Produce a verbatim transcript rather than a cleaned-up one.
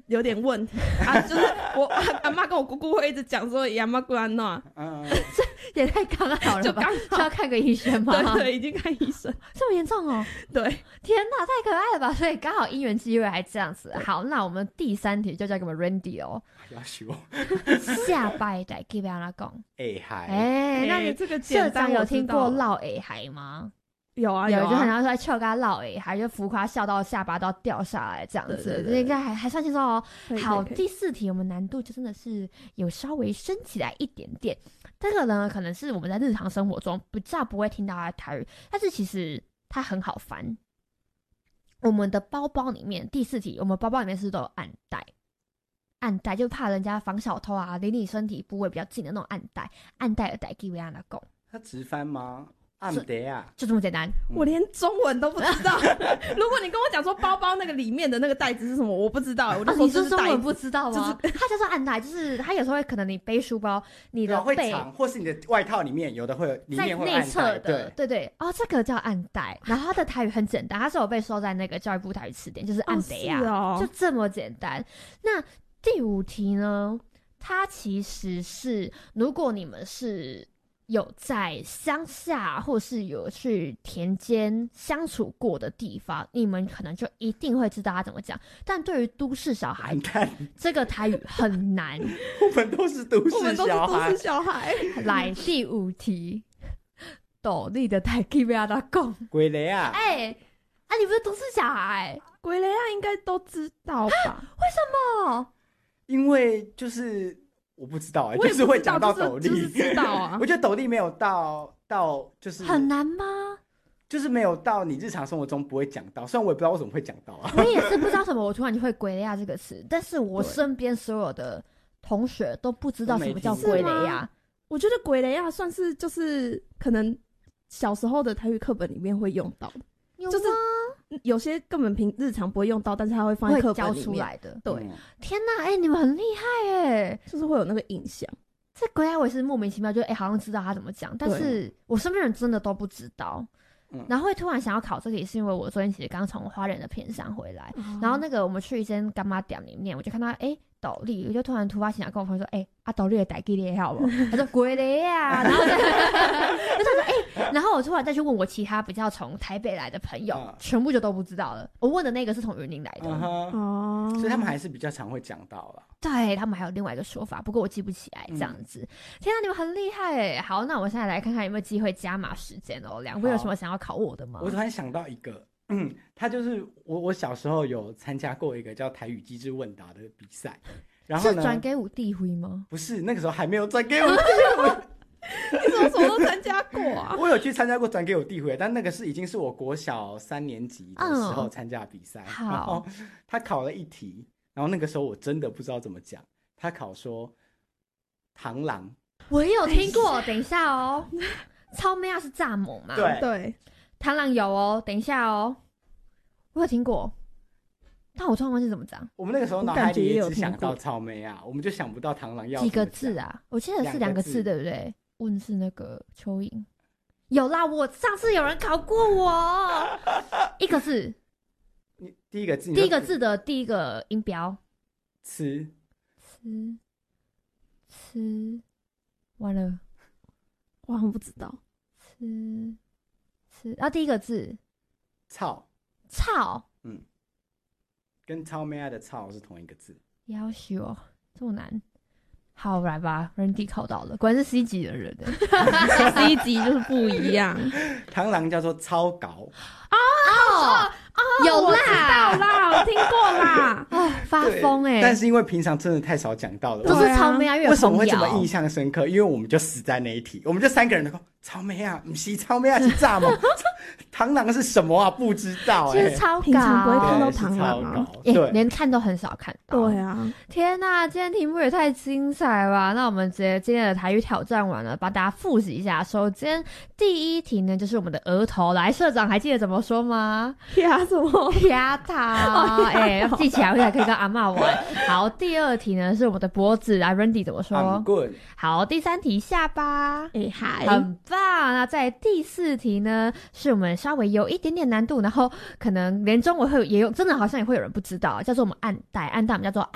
有点问题啊，就是我阿妈跟我姑姑会一直讲说阿妈过安诺， 嗯， 这也太刚好了吧， 就刚好是要看个医生吗？ 对对，已经看医生， 这么严重哦。 对， 天哪，太可爱了吧！所以刚好因缘机会还这样子。好，那我们第三题就交给我们 Randy 哦。 要求下拜代给别人讲， 哎嗨， 哎，那你欸这个社简单长有听过我知道绕哎海吗？ 有啊有，就很啊， 像说笑跟他绕哎海，就浮夸笑到下巴都要掉下来这样子， 对对对这应该还还算轻松哦。 可以好， 可以可以第四题我们难度就真的是有稍微升起来一点点。这个呢，可能是我们在日常生活中比较不会听到它的台语，但是其实它很好翻。我们的包包里面，第四题，我们包包里面是不是都有暗袋？暗袋就怕人家防小偷啊，离你身体部位比较近的那种暗袋，暗袋的袋给别人来讲， 他直翻吗？暗得啊， 就这么简单。 我连中文都不知道。如果你跟我讲说包包那个里面的那个袋子是什么，我不知道，我就啊、 说你这是袋子。 是中文不知道吗？ 就是它叫做暗袋，就是它有时候会可能你背书包，你的会背藏，或是你的外套里面有的会有，里在面会有内侧暗袋的， 对对对哦，这个叫暗袋。然后它的台语很简单，它是有被收在那个教育部台语词典，就是暗袋啊， 哦是哦就这么简单。那第五题呢？它其实是如果你们是有在乡下或是有去田间相处过的地方，你们可能就一定会知道它怎么讲。但对于都市小孩完，蛋， 这个台语很难。 我们都是都市我们都是小孩都市，小孩。 来第五题，斗笠的台语要他讲。 鬼雷啊， 哎、啊，你不是都市小孩？ 鬼雷亚应该都知道吧？ 哦， 因为就是我不知道哎、 我也就是会讲到斗笠， 不知道就是就是知道啊我觉得斗笠没有到到就是很难吗？ 就是没有到你日常生活中不会讲到，虽然我也不知道为什么会讲到啊。 我也是不知道什么，我突然就会鬼雷亚这个词，但是我对身边所有的同学都不知道什么叫鬼雷亚。 我觉得鬼雷亚算是就是可能小时候的台语课本里面会用到的， 有就是吗有些根本平日常不会用到，但是他会放在课会教本里面， 出来的。 对， 嗯天哪，哎、你们很厉害哎！ 就是会有那个印象。 这鬼雷亚我也是莫名其妙，就哎、好像知道他怎么讲，但是我身边人真的都不知道。 嗯然后会突然想要考这题，是因为我昨天其实刚从花莲的偏乡回来，然后那个我们去一间干妈店里面，我就看到哎斗笠，我就突然突发奇想跟我朋友说，哎、啊斗笠的台语你好不好？他说鬼雷啊，然后就就想说哎、然后我突然再去问我其他比较从台北来的朋友， 嗯全部就都不知道了。我问的那个是从云林来的， 嗯哼， 哦， 所以他们还是比较常会讲到啦。 对他们还有另外一个说法，不过我记不起来这样子。天啊，你们很厉害哎！好，那我们现在来看看有没有机会加码时间哦。两位有什么想要考我的吗？ 我突然想到一个，嗯，他就是我，我小时候有参加过一个叫台语机智问答的比赛，然后是呢， 转给我地辉吗？ 不是那个时候还没有转给我， 你怎么什么都参加过啊？ 我有去参加过转给我地回，但那个是已经是我国小三年级的时候嗯参加的比赛， 好然后他考了一题，然后那个时候我真的不知道怎么讲，他考说螳螂， 我也有听过，等一下哦。超妹啊是蚱蜢嘛？ 对对， 螳螂有哦，等一下哦，我有听过，但我突然忘记怎么讲。 我们那个时候我脑海里也感觉也有只想到听过草莓啊，我们就想不到螳螂要几个怎么讲字？啊？我记得是两个字， 两个字对不对？问是那个蚯蚓，有啦，我上次有人考过我，一个字， 你第一个字， 第一个字的第一个音标， 吃， 吃吃，完了， 我好像不知道。 吃吃，然后第一个字草， 操， 跟草莓啊的草是同一个字。 要求哦，这么难。好，来吧，Randy 考到了，果然是 C 级的人欸。 C 级就是不一样。 螳螂叫做超稿， 哦，有我知道啦， 啦，我听过啦。 哦，发对疯哎！ 但是因为平常真的太少讲到了， 都我是草莓啊，越为什么会这童谣么印象深刻？因为我们就死在那一题，我们就三个人都说草莓啊，不是草莓啊，是蚱蜢。螳螂是什么啊？不知道哎、 其实超平常不会看到对是螳螂啊超稿欸对， 连看都很少看到。 对啊， 天呐，今天题目也太精彩了吧！那我们直接今天的台语挑战完了，帮大家复习一下。首先第一题呢，就是我们的额头。来，社长还记得怎么说吗？ 呀什么？ 压他，哎、要记起来，回来可以跟阿嬷玩。好，第二题呢是我们的脖子。来 ，Randy 怎么说 I'm good， 好，第三题下巴。 哎嗨， 很棒。那在第四题呢，是我们稍微有一点点难度，然后可能连中文会也有，真的好像也会有人不知道，叫做我们暗袋，暗袋我们叫做